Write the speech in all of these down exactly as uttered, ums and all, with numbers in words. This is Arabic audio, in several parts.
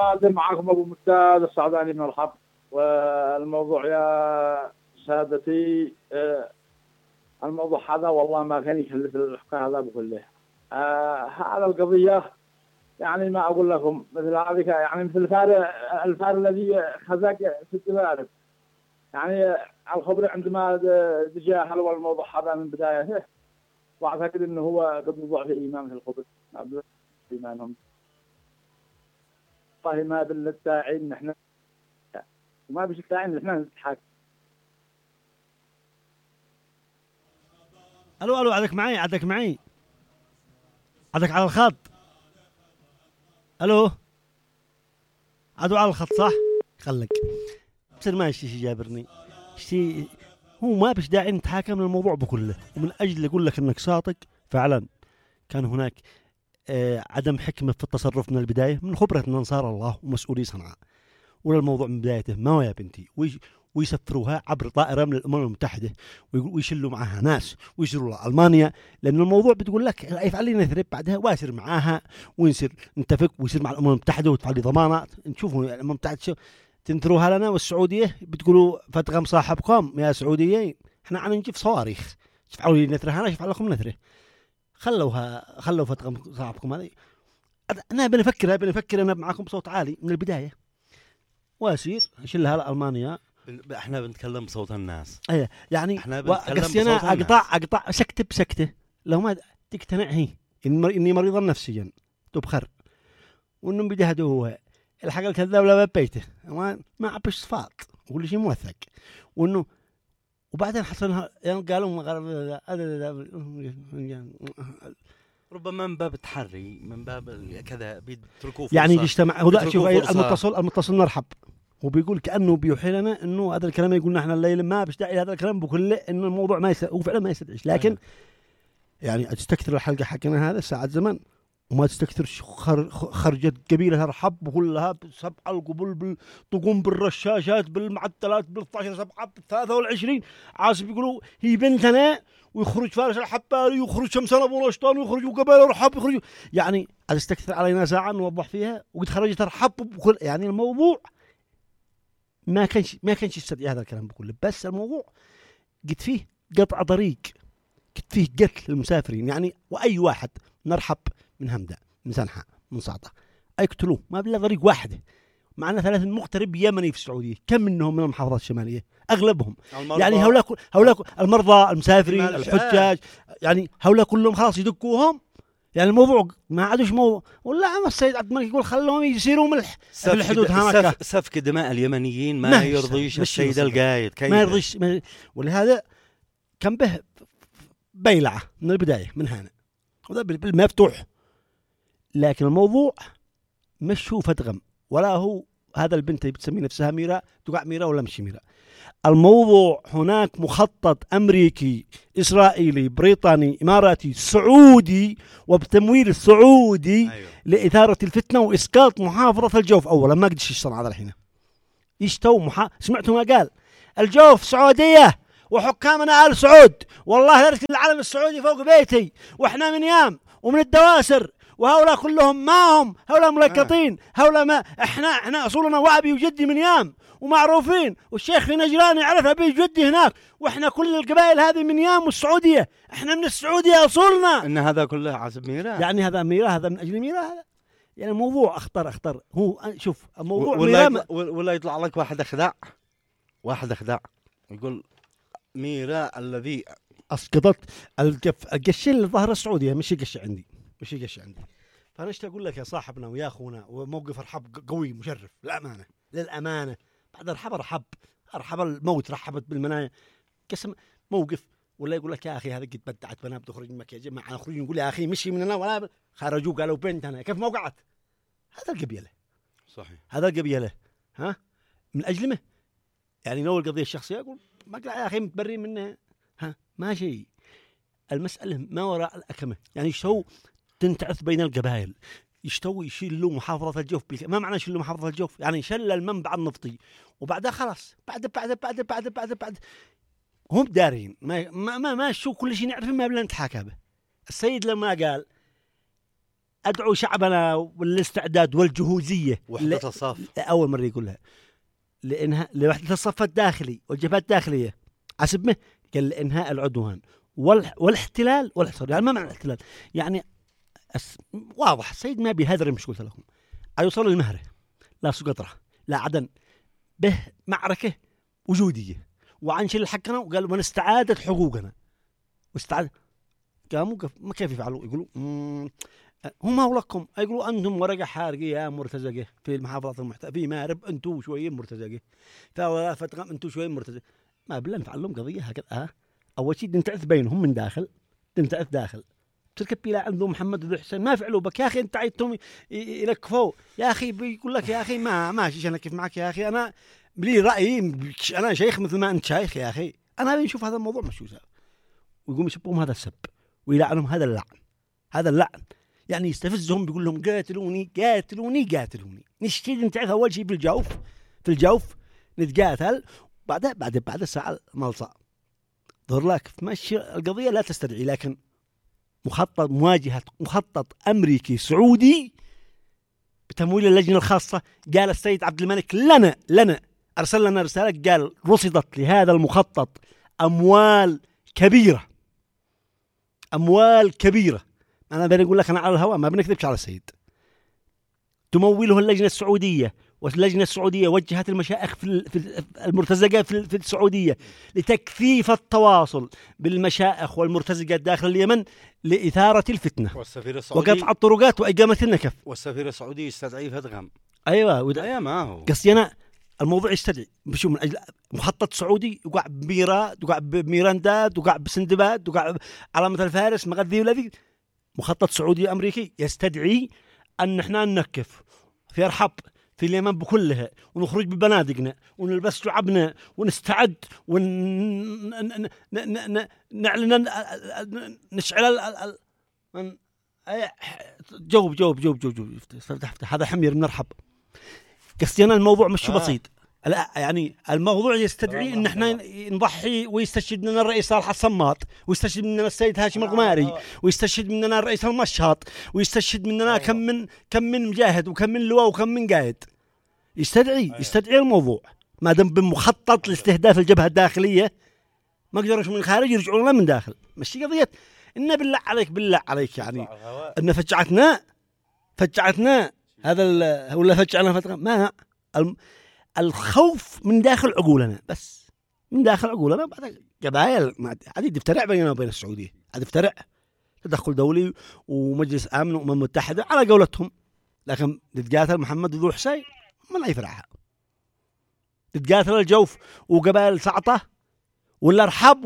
قادم معكم أبو مجداد السعداني من الحب. والموضوع يا سادتي آه، الموضوع هذا والله ما كان يكلف الحكاية هذا بكله. آه هذا القضية يعني ما أقول لكم مثل هذه يعني مثل الفار الفار الذي خزق في الدماغ. يعني الخبر عندما تجاهل الموضوع هذا من بدايته، وأعتقد أنه هو قد وضع في إيمان في الخبر في إيمانهم. والله ما بالداعين نحن ما بيش الداعين نحن نتحاكم. الو الو عندك معي عندك معي عندك على الخط. الو عدو على الخط صح؟ خلك بصير ما شيء جابرني شيء. هو ما بيش داعي نتحاكم للموضوع بكله، ومن اجل اقول لك انك صادق فعلا كان هناك آه عدم حكمه في التصرف من البدايه من خبره انصار الله ومسؤولي صنعاء، ولا الموضوع من بدايته ما هو يا بنتي ويسفروها عبر طائرة من الأمم المتحدة ويشلوا معها ناس ويشروا لألمانيا، لأن الموضوع بتقول لك يفعل لي نثرب بعدها واسر معاها ونصير نتفق ويصير مع الأمم المتحدة وتفعل لي ضمانات. نشوفوا الأمم المتحدة شو تنثروها لنا، والسعودية بتقولوا فتغم صاحبكم يا سعوديين احنا عنا نجيب صواريخ تفعلوا لي نثرها أنا شفع لكم نثره. خلوها خلوا فتغم صاحبكم هذه. أنا بنفكر بنفكر أنا معكم بصوت عالي من البداية واسير اشيلها لألمانيا. احنا بنتكلم بصوت الناس. ايه يعني احنا بنتكلم بصوت انا الناس. اقطع اقطع سكته بسكته لو ما تقتنع هي اني مريضا نفسيا تبخر وانهم بيجهدوا هو الحق الكذاب لا بيته ما ما عبش صفات وكل شيء موثق، وانه وبعدين حصلها يعني قالوا ربما من باب التحري من باب كذا بيتركوه يعني يجتمع هو شوف المتصل المتصل نرحب وبيقول كأنه بيوحي لنا إنه هذا الكلام يقولنا إحنا الليل ما بيستدعي هذا الكلام بكله إنه الموضوع ما يست... وفعلا ما يستدعيش، لكن يعني تستكثر الحلقة حقنا هذا ساعة زمن وما تستكثر خر... خرجت قبيلة رحب كلها بسبع القبول بالطقوم بالرشاشات بالمعدلات بالطاشر سبعة بالثلاثة والعشرين عاصف يقولوا هي بنتنا ويخرج فارس الحباري ويخرج شمسان أبو نشطان ويخرجوا قبائل رحب يخرجوا يعني تستكثر علينا ساعة نوضح فيها وقد خرجت رحب بكل يعني الموضوع ما كانش ما كانش يستدعي هذا الكلام بكله، بس الموضوع قد فيه قطع طريق قد فيه قتل المسافرين يعني واي واحد نرحب من همدان من سنحاء من صعطة يقتلوه ما بلا طريق واحده. معنا ثلاث مغترب يمني في السعوديه، كم منهم من المحافظات الشماليه؟ اغلبهم يعني هؤلاء هؤلاء المرضى المسافرين الحجاج يعني هؤلاء كلهم خلاص يدقوهم. يعني الموضوع ما عادش موضوع ولا عم السيد عبد الملك يقول خلوهم يصيروا ملح في الحدود هناك. سف سفك دماء اليمنيين ما, ما يرضيش السيد القايد ما يرضيش ما ولهذا كان به بيلعه من البدايه من هنا وذا بالمفتوح. لكن الموضوع مش هو فتغم ولا هو هذا البنت اللي بتسمي نفسها ميرا تقع ميرا ولا مش ميرا. الموضوع هناك مخطط أمريكي إسرائيلي بريطاني إماراتي سعودي وبتمويل السعودي أيوة. لإثارة الفتنة وإسقاط محافظة الجوف. أولا ما قدش يشتغل هذا الحين يشتو محا... سمعتوا ما قال الجوف سعودية وحكامنا آل سعود والله درس العالم السعودي فوق بيتي وإحنا من يام ومن الدواسر وهؤلاء كلهم ما هم هؤلاء ملقطين هؤلاء ما إحنا إحنا أصولنا وعبي وجدي من يام ومعروفين والشيخ في نجران يعرف أبي جدي هناك وإحنا كل القبائل هذه من يام والسعودية إحنا من السعودية أصولنا. إن هذا كله عزب ميرا يعني هذا ميرا هذا من أجل ميرا هذا يعني الموضوع أخطر أخطر. هو شوف الموضوع ولا يطلع, ولا يطلع لك واحد أخداع واحد أخداع يقول ميرا الذي أسقطت القف القش اللي ظهر السعودية مش يقش عندي مش يقش عندي. فأنا اشتي أقول لك يا صاحبنا ويا أخونا وموقف رحب قوي مشرف للأمانة للأمانة بعد رحب رحب رحب الموت رحبت بالمنايا قسم موقف ولا يقول لك يا أخي هذا قد بدعت بنا بتخرج مك يا جماعة نخرج نقول يا أخي مشي مننا ولا خرجوا قالوا بنتنا كيف موقعت هذا القبيلة صحيح هذا القبيلة ها من أجل يعني لو القضية الشخصية أقول مقلع يا أخي متبري منها ها ما شيء. المسألة ما وراء الأكمة يعني يشتو تنتعث بين القبائل يشتو يشيلوا محافظة الجوف بالك... ما معنى يشيلوا محافظة الجوف يعني شل المنبع النفطي وبعدها خلاص بعد بعد بعد بعد بعد بعد هم دارين ما ما ما, ما شو كل شيء نعرف ما بلا نتحاكى به. السيد لما قال أدعو شعبنا والاستعداد والجهوزية وحدة الصف. أول مرة يقولها لإنها لوحدة الصف الداخلي والجبهات الداخلية عسبمه قال لإنهاء العدوان والاحتلال والحصار. يعني ما معنى الاحتلال؟ يعني أس... واضح السيد ما بيهدر مش قلت لكم أيوصل المهرة لا سقطرة لا عدن به معركة وجودية وعنشل حقنا وقال ونستعادت حقوقنا واستعاد قاموا ما كيف يفعلوا يقولوا هم أولكم يقولوا أنتم ورقة حارقة يا مرتزقة في المحافظات المحتلة في مارب أنتم شوية مرتزقة فولا فتغم أنتم شوية مرتزقة ما بالله نفعل لهم قضية هكذا آه. أول شيء ننتعث بينهم من داخل ننتعث داخل تركب بلا عنده محمد بن حسين ما فعلوا بك يا أخي أنت عيدتهم يلكفوا يا أخي بيقول لك يا أخي ما ماشي أنا كيف معك يا أخي أنا لي رأيي أنا شيخ مثل ما أنت شيخ يا أخي أنا بنشوف هذا الموضوع مش يوسف ويقوم يسبهم هذا السب ويلعنهم هذا اللعن هذا اللعن يعني يستفزهم بيقول لهم قاتلوني قاتلوني قاتلوني نشتي نتعرف أول شيء بالجوف في الجوف نتقاتل بعد بعد بعد الساعة ملصق ظهر لك ماشي القضية لا تستدعي لكن مخطط مواجهة مخطط أمريكي سعودي بتمويل اللجنة الخاصة قال السيد عبد الملك لنا لنا أرسل لنا رسالة قال رصدت لهذا المخطط أموال كبيرة أموال كبيرة أنا بنقول لك أنا على الهواء ما بنكذبش على السيد تموله اللجنة السعودية واللجنة السعودية وجهت المشائخ في المرتزقة في السعودية لتكثيف التواصل بالمشائخ والمرتزقة داخل اليمن لإثارة الفتنة وقطع الطرقات وإقامة النكف والسفير السعودي يستدعي فتغم أيوة ود... أيوة ما هو قصدي أنا الموضوع يستدعي بشو من أجل مخطط سعودي يقع بميرات يقع بميراندات يقع بسندباد يقع علامة الفارس مغذي ولا مخطط سعودي أمريكي يستدعي أن احنا ننكف في أرحب في اليمن بكلها ونخرج ببنادقنا ونلبس لعبنا ونستعد ونعلن نشعل جوب جوب جوب جوب جوب هذا حمير بنرحب قصدي الموضوع مش شو بسيط يعني الموضوع يستدعي ان احنا نضحي ويستشهد مننا الرئيس صالح الصماط ويستشهد مننا السيد هاشم الغماري ويستشهد مننا الرئيس المشهط ويستشهد مننا كم من كم من مجاهد وكم من لواء وكم من قائد يستدعي يستدعي الموضوع ما دام بمخطط لاستهداف الجبهة الداخلية ما قدروش من الخارج يرجعوا لنا من داخل مش قضية إن بالله عليك بالله عليك يعني إن فجعتنا فجعتنا هذا ولا فجعنا فترة ما الخوف من داخل عقولنا بس من داخل عقولنا بعد قبائل عديد يفترع بيننا وبين السعودية عديد يفترع تدخل دولي ومجلس أمن وأمم متحدة على قولتهم لكن تتقاتل محمد ذو حسين من يفرعها تتقاتل الجوف وقبائل سعطة ولا رحب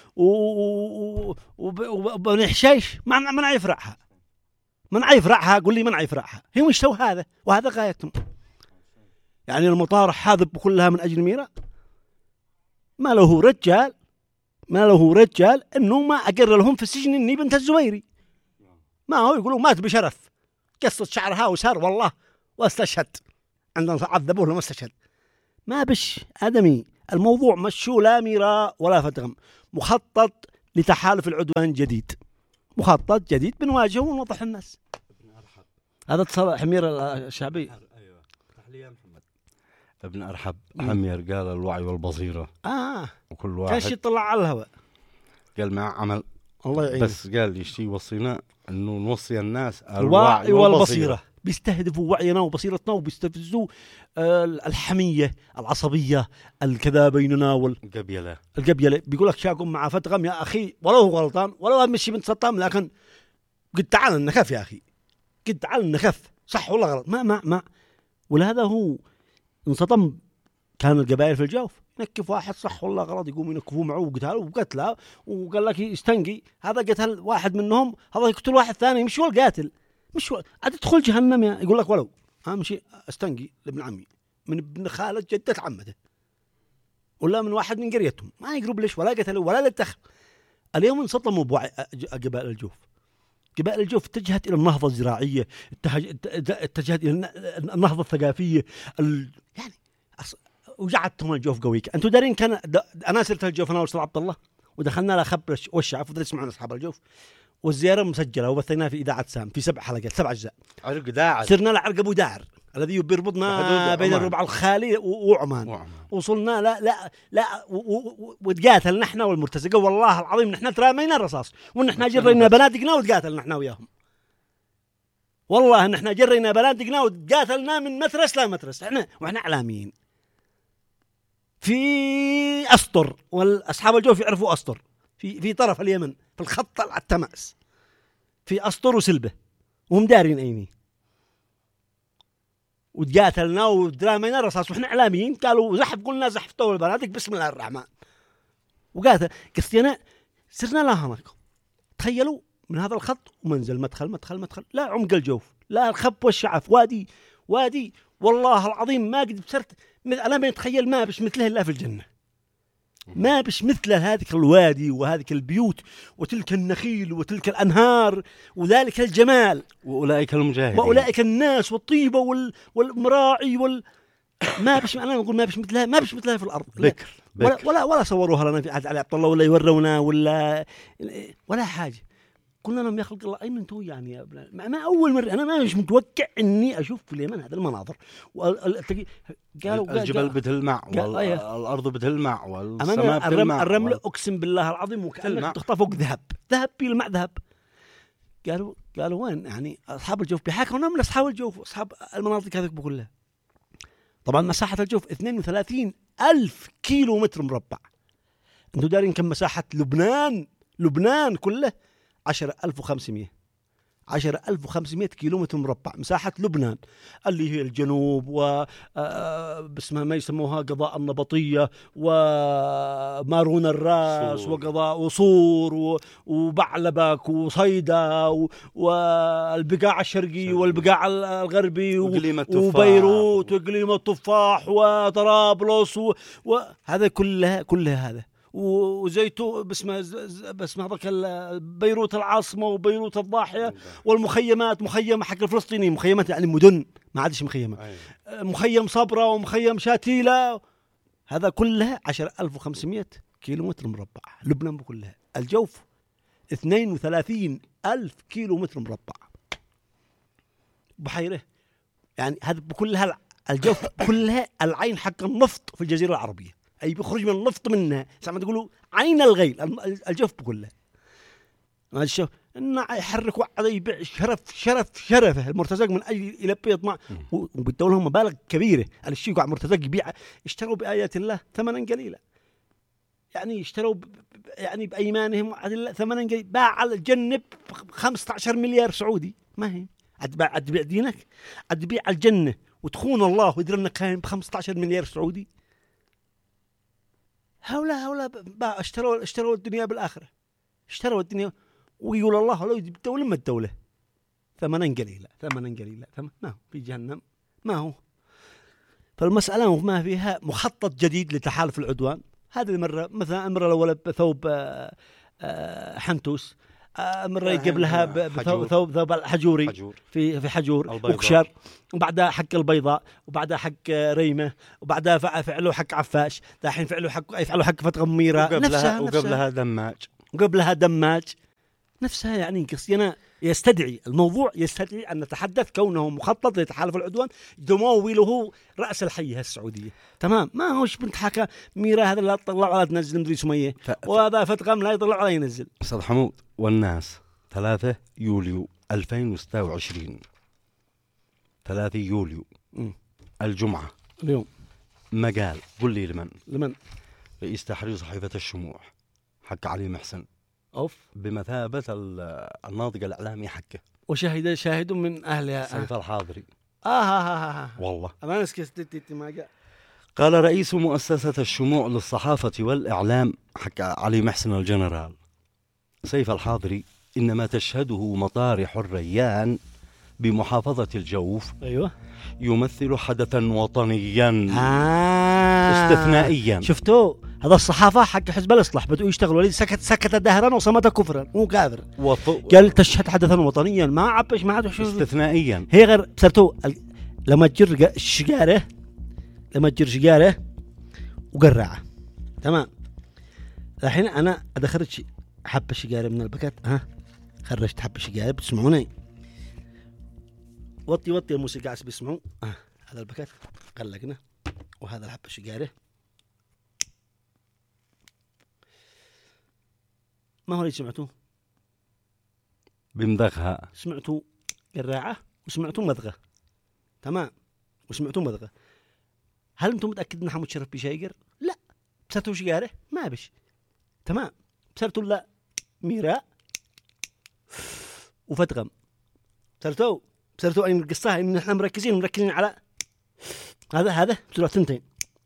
وبني حشيش ما من يفرعها من يفرعها قول لي من يفرعها هي مش سوى هذا وهذا غايتهم يعني المطار حاذب كلها من أجل ميرا ما له رجال ما له رجال إنه ما أقر لهم في السجن إني بنت الزبيري ما هو يقولوا مات بشرف قصة شعرها وسار والله واستشهد عندنا عذبوه لما استشهد ما بش آدمي الموضوع مشو لا ميراء ولا فتغم مخطط لتحالف العدوان جديد مخطط جديد بنواجهه ونوضح الناس هذا اتصال حمير الشعبي أيوة تحلية محمد ابن أرحب حمير قال الوعي والبصيرة آه وكل واحد كاش يطلع على الهواء قال مع عمل الله يعين بس قال يشتي وصينا إنه نوصي الناس الوعي, الوعي والبصيرة, والبصيرة. بيستهدفوا وعينا وبصيرتنا وبيستفزوا آه الحمية العصبية الكذا بيننا والقبيلة القبيلة بيقول لك شاكم مع فتغم يا أخي ولو هو غلطان ولو هذا مشي بنت سطام لكن قد تعال نخف يا أخي قد تعال نخف صح ولا غلط ما ما ما ولهذا هو انصطم كان القبائل في الجوف نكف واحد صح ولا غلط يقوم ينكفوه معه وقتله وقتله وقال لك يستنقي هذا قتل واحد منهم هذا يقتل واحد ثاني مش هو القاتل مش هو عاد تدخل جهنم يا يقول لك ولو اهم شيء استنقي لابن عمي من ابن خالد جدة عمته ولا من واحد من قريتهم ما يقرب ليش ولا قتلوا ولا للتخ اليوم انصطموا بوعي قبائل الجوف قبائل الجوف اتجهت إلى النهضة الزراعية اتجهت إلى النهضة الثقافية ال... يعني أص... وجعتهم الجوف قويك أنتوا دارين كان د... أنا سرت الجوف أنا وصل عبد الله ودخلنا لها خبر والشعب فضل يسمعون أصحاب الجوف والزيارة مسجلة وبثيناها في إذاعة سام في سبع حلقات سبع أجزاء. عرق داعر سرنا لعرق أبو داعر الذي بيربطنا بين الربع الخالي وعمان. وعمان. وصلنا لا لا لا وتقاتلنا احنا والمرتزقة والله العظيم نحن ترامينا الرصاص ونحن جرينا بنادقنا وتقاتلنا احنا وياهم. والله نحن جرينا بنادقنا وتقاتلنا من مترس لا مترس احنا واحنا إعلاميين. في أسطر والأصحاب الجوف يعرفوا أسطر في في طرف اليمن في الخط التماس في أسطر وسلبة وهم دارين أيني وتقاتلنا ودرامينا الرصاص واحنا إعلاميين. قالوا زحف قلنا زحفتوا البنادق بسم الله الرحمن وقاتل قصتنا سرنا لا هناك. تخيلوا من هذا الخط ومنزل مدخل مدخل مدخل لا عمق الجوف لا الخب والشعف وادي وادي والله العظيم ما قد بصرت أنا ما أتخيل ما بش مثله إلا في الجنة. ما بش مثل هذيك الوادي وهذيك البيوت وتلك النخيل وتلك الأنهار وذلك الجمال وأولئك المجاهدين وأولئك الناس والطيبة وال... والمراعي وال ما بش أنا أقول ما بش مثلها ما بش مثلها في الأرض. بكر. بكر. ولا ولا ولا صوروها لنا في عهد علي عبد الله ولا يورونا ولا ولا حاجة. قلنا لهم يا خلق الله أين أنتوا يعني يا ابن ما أول مرة أنا ما مش متوقع إني أشوف في اليمن هذا المناظر. قالوا الجبل بتلمع والأرض بتلمع والسماء بتلمع الرمل أقسم بالله العظيم وكأنك تخطف فوق ذهب ذهب بيلمع ذهب. قالوا قالوا وين يعني أصحاب الجوف بيحكوا من أصحاب الجوف أصحاب المناطق هذه كلها. طبعا مساحة الجوف اثنين وثلاثين ألف كيلو متر مربع. أنتوا دارين كم مساحة لبنان بلبنان كله عشرة ألف وخمسمائة عشرة ألف وخمسمائة كيلومتر مربع مساحة لبنان اللي هي الجنوب و باسمها ما يسموها قضاء النبطية ومارون الراس صور. وقضاء وصور وبعلبك وصيدا والبقاع الشرقي والبقاع الغربي وبيروت وإقليم التفاح وطرابلس وهذا كلها كلها هذا وزيتو باسمه باسمه هذاك بيروت العاصمة وبيروت الضاحية والمخيمات مخيم حق الفلسطينيين مخيمات يعني مدن ما عادش مخيمة مخيم صبرا ومخيم شاتيلا هذا كلها عشرة ألف وخمسمائة كيلومتر مربع. لبنان كلها الجوف اثنين وثلاثين ألف كيلومتر مربع. بحيرة يعني هذا بكلها الجوف كلها العين حق النفط في الجزيرة العربية أي بيخرج من النفط منها سامع تقولوا عين الغيل الجوف كلها. ما الشوف إنه يحرك وعد يبيع شرف شرف شرفه المرتزق من أجل يلبي يطمع وبالدولة هم مبالغ كبيرة. الشيء قاعد مرتزق يبيع اشتروا بآيات الله ثمنا قليلا يعني اشتروا يعني بأيمانهم ثمنا قليلا باع على الجنة خمسة عشر مليار سعودي ما هي عد عد بيع دينك عد بيع الجنة وتخون الله ويدري إنك كان بخمسة عشر مليار سعودي. هؤلاء هؤلاء اشتروا اشتروا الدنيا بالآخرة اشتروا الدنيا ويقول الله لو يجيب الدولة ما الدولة ثمنا قليلا ثمنا قليلا ثمن ما هو في جهنم ما هو. فالمسألة ما فيها مخطط جديد لتحالف العدوان. هذه المرة مثلا المرة الأولى بثوب حنتوس مرة قبلها بثوب ثوب الحجوري حجور. في في حجور وكشر وبعدها حق البيضاء وبعدها حق ريمة وبعدها فعلوا حق عفاش دحين فعلوا حق يفعلوا حق فتح غميرة وقبلها نفسها وقبلها دماج وقبلها دماج نفسها. يعني قصينا يستدعي الموضوع يستدعي أن نتحدث كونه مخطط لتحالف العدوان يموله رأس الحية السعودية تمام. ما هوش بنت حكا ميرا هذا لا تطلع على تنزل مدري سمية ف... وهذا فتقام لا يطلع على ينزل. أستاذ حمود والناس ثلاثة يوليو ألفين وستة وعشرين ثلاثة يوليو م. الجمعة اليوم مقال قل لي لمن لمن رئيس تحرير صحيفة الشموع حق علي محسن أوف بمثابة الناطق الإعلامي حقه وشاهد شاهد من أهلها سيف الحاضري آه آه آه والله أما نسكت ما جاء. قال رئيس مؤسسة الشموع للصحافة والإعلام حق علي محسن الجنرال سيف الحاضري إن ما تشهده مطارح الريان بمحافظة الجوف أيوة يمثل حدثا وطنيا آه استثنائيا. شفتوا هذا الصحافة حق حزب الإصلاح بدأوا يشتغلوا لي سكت سكت دهرا وصمت كفرا مو كافر وط... قال تشهد حدثا وطنيا ما عبش ما عاد استثنائيا. هي غير بسرتو لما تجر الشجارة لما تجر شجارة وقرعة تمام. الحين أنا أدخلت شيء حبة شجارة من البكت ها خرجت حبة سجاير بتسمعوني. وطي وطي الموسيقى عشان بيسمعوا. آه. هذا الباكيت غلقنا، وهذا الحبة سجاير. ما هو اللي سمعتوه؟ بمضغها. سمعتوا قراعة وسمعتوا مضغة، تمام، وسمعتوا مضغة. هل أنتم متأكد إن حمود شرف بيشايقر؟ لا. بسرتوا شجارة؟ ما بش. تمام. بسرتوا لا ميراء وفتغم. بسرتوا بسرتوا أين القصة؟ إن إحنا مركزين مركزين على هذا هذا بسرعة تنتين.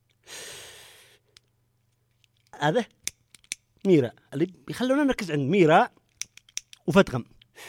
هذا ميراء اللي بيخلونا نركز عند ميراء وفتغم.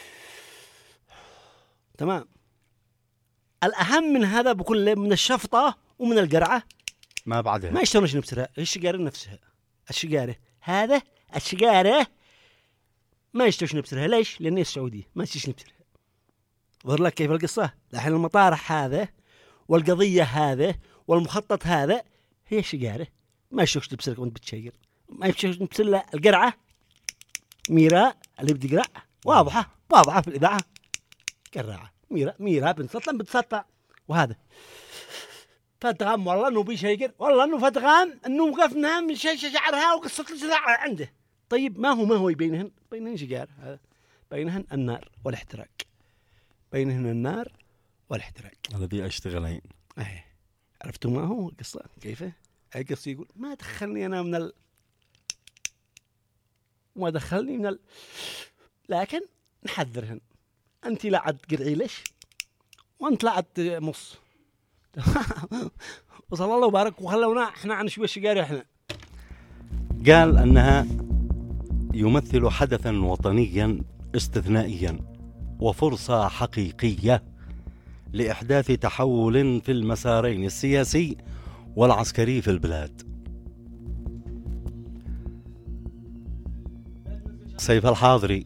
تمام. الأهم من هذا بكل من الشفطة ومن القرعة ما بعدها ما يشترونش نفسها، الشجارة نفسها. الشجارة هذا الشجارة ما يشتروش نفسها. ليش؟ لأن السعودية ما يشتروش نفسها. ظهر لك كيف القصة. الحين المطارح هذا والقضية هذا والمخطط هذا هي الشجارة. ما يشتروش نفسها وانت بتشير. ما يشتروش نفسها القرعة ميراء اللي بدي قرع واضحة واضحة في الإذاعة. قراعة ميراء ميراء بنسطلم بتسطع. وهذا فتغام والله انه بيشيقر، والله انه فتغام انه وقفنا من شيء شعرها وقصت لي عنده. طيب ما هو ما هو بينهن بينهن شجار، هذا بينهن النار والاحتراق. بينهن النار والاحتراق الذي اشتغلين. ايه عرفتوا ما هو القصة كيف؟ القصة يقول ما دخلني انا من ال ما دخلني من ال لكن نحذرهن. انت لا عاد قرعي ليش وانت لا عاد مص. وصلى الله وبارك وخلونا احنا عن شوية شجار. احنا قال أنها يمثل حدثا وطنيا استثنائيا وفرصة حقيقية لإحداث تحول في المسارين السياسي والعسكري في البلاد. سيف الحاضري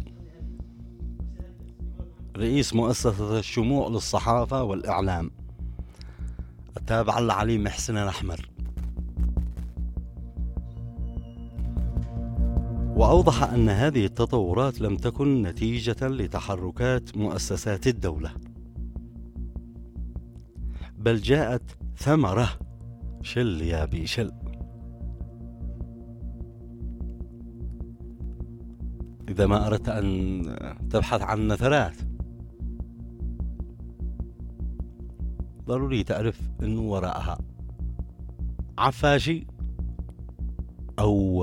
رئيس مؤسسة الشموع للصحافة والإعلام التابعة لعلي محسن الأحمر، وأوضح أن هذه التطورات لم تكن نتيجة لتحركات مؤسسات الدولة، بل جاءت ثمرة شل يا بي شل. إذا ما أردت أن تبحث عن نثرات ضروري تعرف أنه وراءها عفاشي أو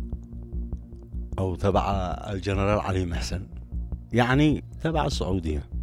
أو تبع الجنرال علي محسن، يعني تبع السعودية.